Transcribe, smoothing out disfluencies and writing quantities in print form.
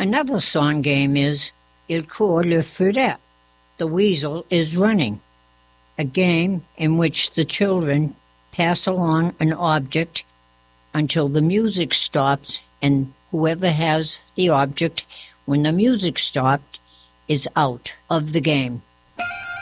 Another song game is Il court le feudet. The weasel is running, a game in which the children pass along an object until the music stops, and whoever has the object when the music stopped is out of the game.